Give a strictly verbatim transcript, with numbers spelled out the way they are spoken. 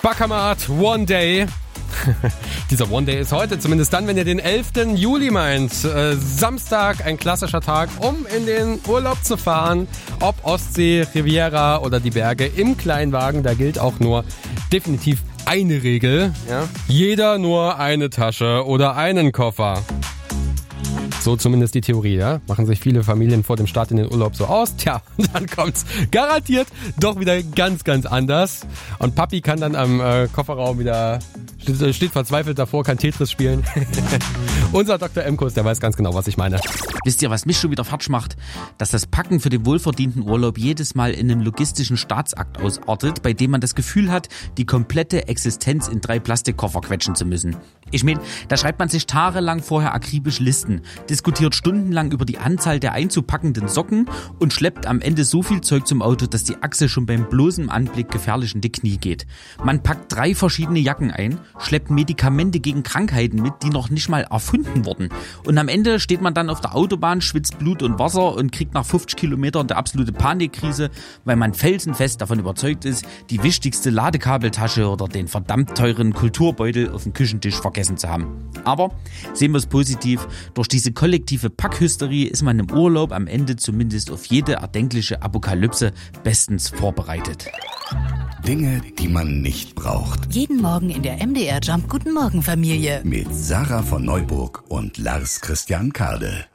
Baccarat One Day. Dieser One Day ist heute, zumindest dann, wenn ihr den elften Juli meint. Äh, Samstag, ein klassischer Tag, um in den Urlaub zu fahren. Ob Ostsee, Riviera oder die Berge im Kleinwagen, da gilt auch nur definitiv eine Regel. Ja? Jeder nur eine Tasche oder einen Koffer. So zumindest die Theorie, ja? Machen sich viele Familien vor dem Start in den Urlaub so aus. Tja, dann kommt's garantiert doch wieder ganz, ganz anders. Und Papi kann dann am äh, Kofferraum wieder, steht, steht verzweifelt davor, kann Tetris spielen. Unser Doktor Emkus, der weiß ganz genau, was ich meine. Wisst ihr, was mich schon wieder falsch macht? Dass das Packen für den wohlverdienten Urlaub jedes Mal in einem logistischen Staatsakt ausartet, bei dem man das Gefühl hat, die komplette Existenz in drei Plastikkoffer quetschen zu müssen. Ich meine, da schreibt man sich tagelang vorher akribisch Listen, diskutiert stundenlang über die Anzahl der einzupackenden Socken und schleppt am Ende so viel Zeug zum Auto, dass die Achse schon beim bloßen Anblick gefährlich in die Knie geht. Man packt drei verschiedene Jacken ein, schleppt Medikamente gegen Krankheiten mit, die noch nicht mal erfunden wurden. Und am Ende steht man dann auf der Autobahn, schwitzt Blut und Wasser und kriegt nach fünfzig Kilometern eine absolute Panikkrise, weil man felsenfest davon überzeugt ist, die wichtigste Ladekabeltasche oder den verdammt teuren Kulturbeutel auf dem Küchentisch vergessen zu haben. Aber sehen wir es positiv, durch diese kollektive Packhysterie ist man im Urlaub am Ende zumindest auf jede erdenkliche Apokalypse bestens vorbereitet. Dinge, die man nicht braucht. Jeden Morgen in der M D R Jump Guten Morgen Familie. Mit Sarah von Neuburg und Lars Christian Kade.